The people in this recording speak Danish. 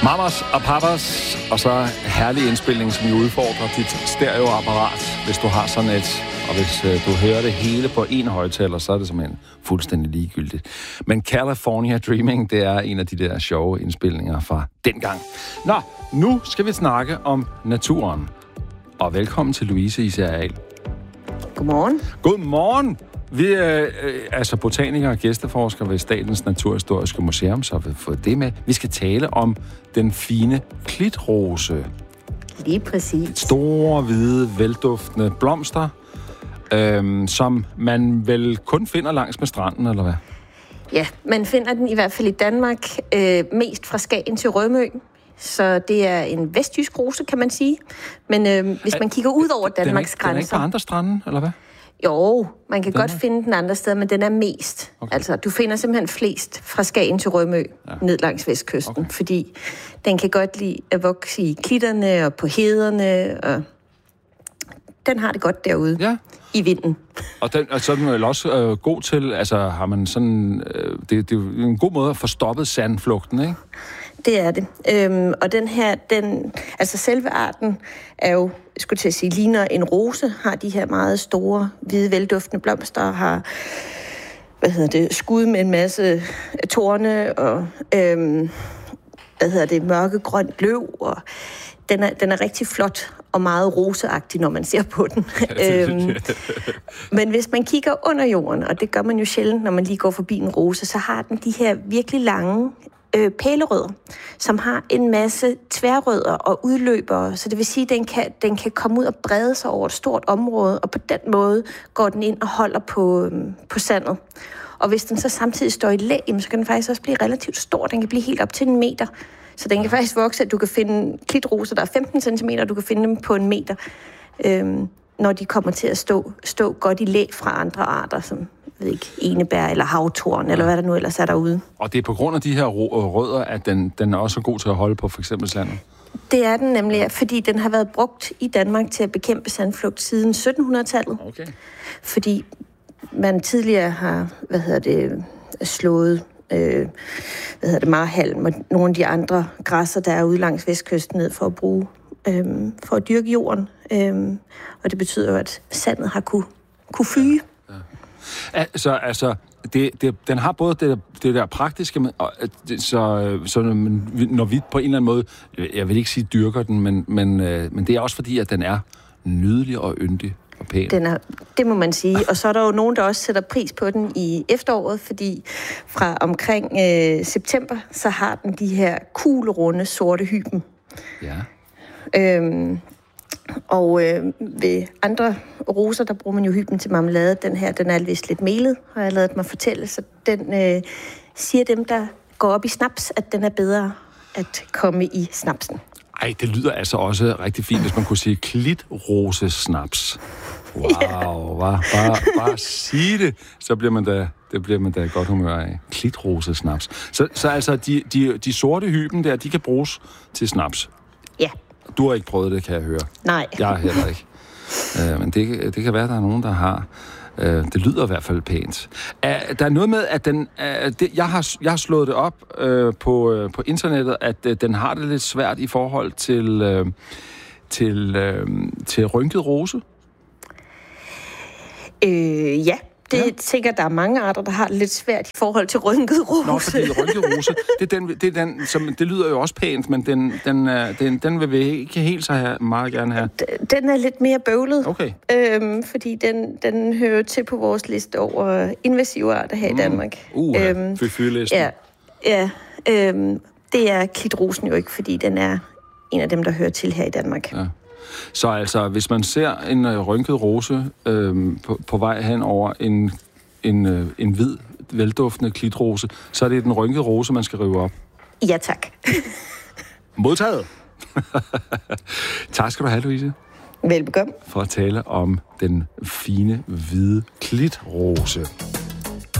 Mamas og papas, og så herlig indspilning, som jo udfordrer dit stereoapparat, hvis du har sådan et. Og hvis du hører det hele på en højttaler, så er det simpelthen fuldstændig ligegyldigt. Men California Dreaming, det er en af de der sjove indspilninger fra dengang. Nå, nu skal vi snakke om naturen. Og velkommen til Louise Isærahl. Godmorgen. Godmorgen! Vi er altså botanikere og gæsteforskere ved Statens Naturhistoriske Museum, så vi har fået det med. Vi skal tale om den fine klitrose. Lige præcis. Store, hvide, velduftende blomster, som man vel kun finder langs med stranden, eller hvad? Ja, man finder den i hvert fald i Danmark mest fra Skagen til Rømø. Så det er en vestjysk rose, kan man sige. Men hvis man kigger ud over Danmarks grænser... Den er ikke på andre strande, eller hvad? Jo, man kan godt finde den andre steder, men den er mest. Okay. Altså, du finder simpelthen flest fra Skagen til Rømø, ned langs vestkysten. Okay. Fordi den kan godt lide at vokse i klitterne og på hederne, og den har det godt derude i vinden. Og så er den vel også god til, altså har man sådan... det er en god måde at få stoppet sandflugten, ikke? Det er det. Og den her, altså selve arten er jo, skulle til at sige, ligner en rose, har de her meget store, hvide, velduftende blomster, har, skud med en masse torne og, mørkegrønt løv, og den er rigtig flot og meget roseagtig, når man ser på den. Men hvis man kigger under jorden, og det gør man jo sjældent, når man lige går forbi en rose, så har den de her virkelig lange pælerødder, som har en masse tværrødder og udløbere, så det vil sige, at den kan komme ud og brede sig over et stort område, og på den måde går den ind og holder på sandet. Og hvis den så samtidig står i læ, så kan den faktisk også blive relativt stor. Den kan blive helt op til 1 meter. Så den kan faktisk vokse, at du kan finde klitroser, der er 15 cm, og du kan finde dem på 1 meter, når de kommer til at stå godt i læ fra andre arter, som enebær eller havtorn, eller hvad der nu ellers er derude. Og det er på grund af de her rødder, at den er også god til at holde på for eksempel sandet? Det er den nemlig, fordi den har været brugt i Danmark til at bekæmpe sandflugt siden 1700-tallet. Okay. Fordi man tidligere har, slået marhalm og nogle af de andre græsser, der er ude langs vestkysten ned for at bruge, for at dyrke jorden. Og det betyder jo, at sandet har kunne fyge. Altså, den har både det der praktiske, så når vi på en eller anden måde, jeg vil ikke sige dyrker den, men det er også fordi, at den er nydelig og yndig og pæn. Det må man sige. Og så er der jo nogen, der også sætter pris på den i efteråret, fordi fra omkring september, så har den de her kuglerunde sorte hyben. Ja. Og ved andre roser, der bruger man jo hyben til marmelade. Den her, den er vist lidt melet, har jeg ladet mig fortælle. Så den siger dem, der går op i snaps, at den er bedre at komme i snapsen. Ej, det lyder altså også rigtig fint, hvis man kunne sige klitrosesnaps. Wow, bare sige det, så bliver man da i godt humør af. Klitrosesnaps. Så altså, de sorte hyben der, de kan bruges til snaps. Ja. Du har ikke prøvet det, kan jeg høre. Nej. Jeg har heller ikke. Men det kan være, at der er nogen, der har. Det lyder i hvert fald pænt. Der er noget med, at jeg har slået det op på internettet, at den har det lidt svært i forhold til rynket rose. Ja. Det tænker, der er mange arter, der har det lidt svært i forhold til rynket rose. Nå, fordi rynket rose, det er den, som det lyder jo også pænt, men den vil vi ikke helt så meget gerne have. Den er lidt mere bøvlet, okay. Fordi den hører til på vores liste over invasive arter her i Danmark. Fy-listen. Ja. Det er klitrosen jo ikke, fordi den er en af dem, der hører til her i Danmark. Ja. Så altså, hvis man ser en rynket rose på vej hen over en hvid, velduftende klitrose, så er det den rynkede rose, man skal rive op. Ja, tak. Modtaget. Tak skal du have, Louise. Velbekomme. For at tale om den fine, hvide klitrose.